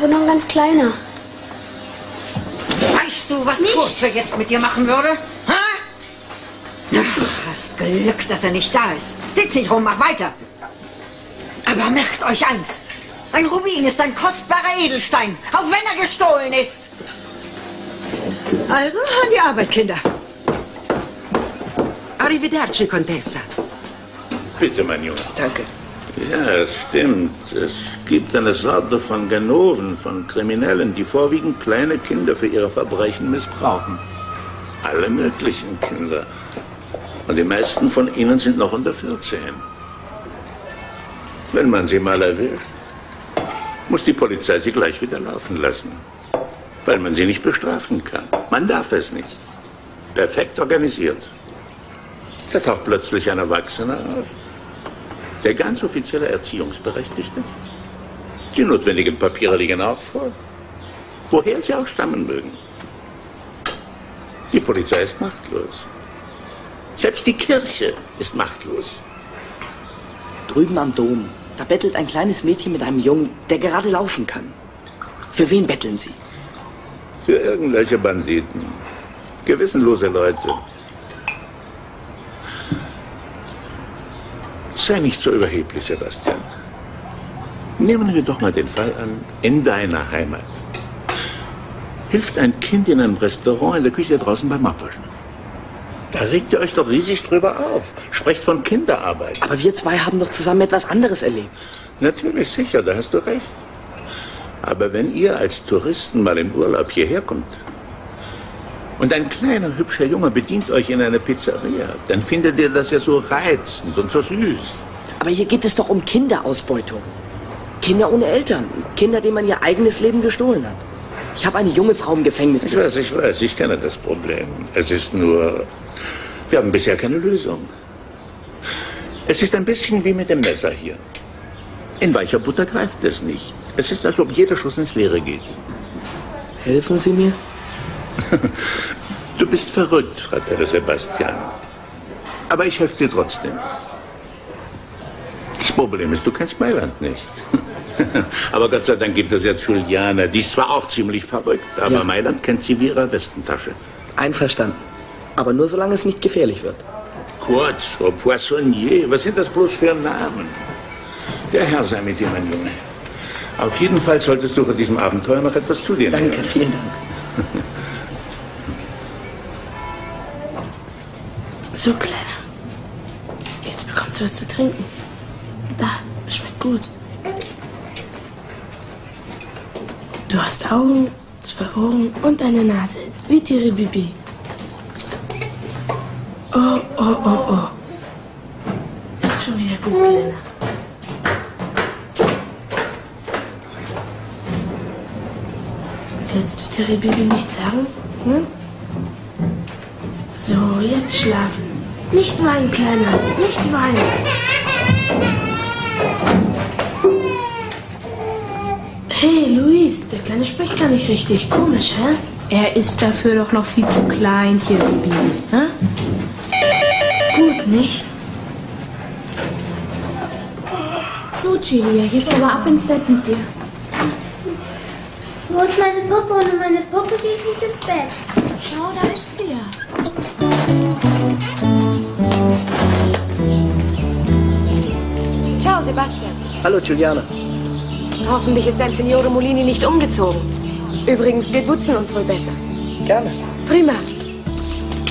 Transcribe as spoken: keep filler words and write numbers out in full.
aber noch ein ganz kleiner. Weißt du, was Kurze jetzt mit dir machen würde? Ha? Ach, hast Glück, dass er nicht da ist. Sitz nicht rum, mach weiter. Aber merkt euch eins. Ein Rubin ist ein kostbarer Edelstein, auch wenn er gestohlen ist. Also an die Arbeit, Kinder. Arrivederci, Contessa. Bitte, mein Junge. Danke. Ja, es stimmt. Es gibt eine Sorte von Ganoven, von Kriminellen, die vorwiegend kleine Kinder für ihre Verbrechen missbrauchen. Alle möglichen Kinder. Und die meisten von ihnen sind noch unter vierzehn. Wenn man sie mal erwischt, muss die Polizei sie gleich wieder laufen lassen. Weil man sie nicht bestrafen kann. Man darf es nicht. Perfekt organisiert. Da taucht plötzlich ein Erwachsener auf. Der ganz offizielle Erziehungsberechtigte. Die notwendigen Papiere liegen auch vor. Woher sie auch stammen mögen. Die Polizei ist machtlos. Selbst die Kirche ist machtlos. Drüben am Dom, da bettelt ein kleines Mädchen mit einem Jungen, der gerade laufen kann. Für wen betteln Sie? Für irgendwelche Banditen. Gewissenlose Leute. Sei nicht so überheblich, Sebastian. Nehmen wir doch mal den Fall an, in deiner Heimat. Hilft ein Kind in einem Restaurant in der Küche draußen beim Abwaschen. Da regt ihr euch doch riesig drüber auf. Sprecht von Kinderarbeit. Aber wir zwei haben doch zusammen etwas anderes erlebt. Natürlich, sicher, da hast du recht. Aber wenn ihr als Touristen mal im Urlaub hierher kommt und ein kleiner, hübscher Junge bedient euch in einer Pizzeria, dann findet ihr das ja so reizend und so süß. Aber hier geht es doch um Kinderausbeutung. Kinder ohne Eltern. Kinder, denen man ihr eigenes Leben gestohlen hat. Ich habe eine junge Frau im Gefängnis. Ich weiß, ich weiß, ich kenne das Problem. Es ist nur, wir haben bisher keine Lösung. Es ist ein bisschen wie mit dem Messer hier. In weicher Butter greift es nicht. Es ist, als ob jeder Schuss ins Leere geht. Helfen Sie mir? Du bist verrückt, Fratello Sebastian. Aber ich helfe dir trotzdem. Das Problem ist, du kennst Mailand nicht. Aber Gott sei Dank gibt es ja Giuliana. Die ist zwar auch ziemlich verrückt, aber ja. Mailand kennt sie wie ihre Westentasche. Einverstanden. Aber nur solange es nicht gefährlich wird. Kurz, au Poissonnier. Was sind das bloß für Namen? Der Herr sei mit dir, mein Junge. Auf jeden Fall solltest du von diesem Abenteuer noch etwas zu dir nehmen. Danke, vielen Dank. So, Kleiner. Jetzt bekommst du was zu trinken. Da, schmeckt gut. Du hast Augen, zwei Ohren und eine Nase. Wie Tiribibi. Oh, oh, oh, oh. Ist schon wieder gut, Kleiner. Willst du Tiribibi nicht sagen? Hm? So, jetzt schlafen. Nicht weinen, Kleiner. Nicht weinen. Hey, Luis, der Kleine spricht gar nicht richtig. Komisch, hä? Er ist dafür doch noch viel zu klein, Tiribibi. Hä? Gut, nicht? So, Giulia, jetzt aber ab ins Bett mit dir. Wo ist meine Puppe? Ohne meine Puppe gehe ich nicht ins Bett. Schau, da ist sie ja. Ciao, Sebastian. Hallo, Giuliana. Hoffentlich ist dein Signore Molini nicht umgezogen. Übrigens, wir duzen uns wohl besser. Gerne. Prima.